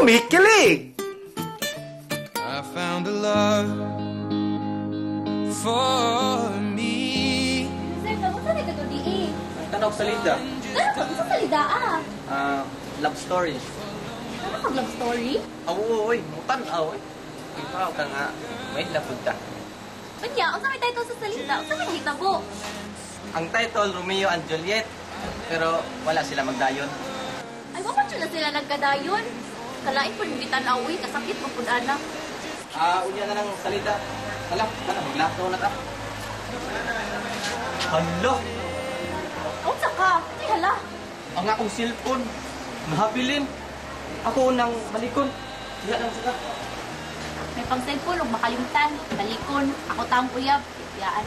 Kumikilig! I found a love for me. Sir, kamusta na ka to di Tanong salita. Ano ka? Sa salida Love story. Ano ka love story? Uy. Mutanaw, eh. Ikaw ka nga. May lapunta. Kanya, ang may title sa salida. Ang may hitabo. Ang title, Romeo and Juliet. Pero wala sila magdayon. Ay, wapad na sila nagkadayon. Kalain po yung bitanawi, kasakit mo po na. Unya na lang salita. Hala, maglakaw na ta. Hala! Unsa ka? Ay, hala. Ang akong cellphone. Nahabilin. Ako nang balikon. Siya lang sila. May pang cellphone, huwag makalimutan. Balikon. Ako taong uyab. Yaan.